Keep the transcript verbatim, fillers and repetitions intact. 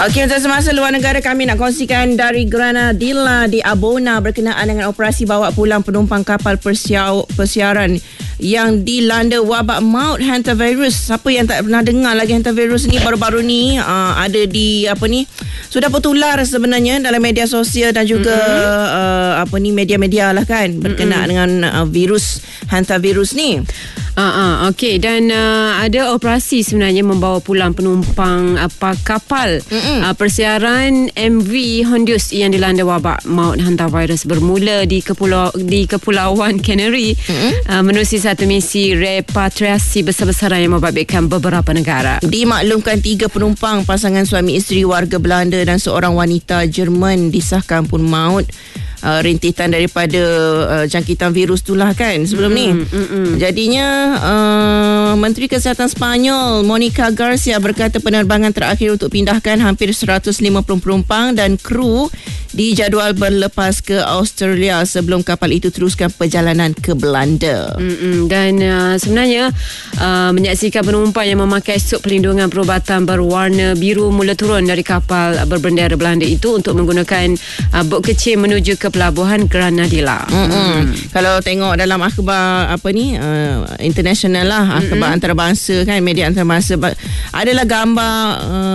Okey, untuk semasa luar negara, kami nak kongsikan dari Granadilla di Abona berkenaan dengan operasi bawa pulang penumpang kapal persia- persiaran yang dilanda wabak maut hantavirus. Siapa yang tak pernah dengar lagi hantavirus ni baru-baru ni uh, ada di apa ni sudah bertular sebenarnya dalam media sosial dan juga mm-hmm. uh, apa ni media-media lah kan berkenaan mm-hmm. dengan uh, virus hantavirus ni. Uh, uh, Okey, dan uh, ada operasi sebenarnya membawa pulang penumpang apa kapal uh, persiaran M V Hondius yang dilanda wabak maut hantavirus bermula di kepulau di Kepulauan Canary uh, menerusi satu misi repatriasi besar-besaran yang membabitkan beberapa negara. Dimaklumkan tiga penumpang pasangan suami isteri warga Belanda dan seorang wanita Jerman disahkan pun maut Uh, rintitan daripada uh, jangkitan virus itulah kan sebelum mm, ni. Mm, mm. Jadinya uh, Menteri Kesihatan Sepanyol Monica Garcia berkata penerbangan terakhir untuk pindahkan hampir seratus lima puluh penumpang dan kru dijadual berlepas ke Australia sebelum kapal itu teruskan perjalanan ke Belanda. Mm-mm. Dan uh, sebenarnya uh, menyaksikan penumpang yang memakai suit pelindungan perubatan berwarna biru mula turun dari kapal berbendera Belanda itu untuk menggunakan uh, bot kecil menuju ke pelabuhan Granadilla. Mm. Kalau tengok dalam akhbar apa ni uh, international lah, akhbar Mm-mm. antarabangsa kan, media antarabangsa, adalah gambar uh,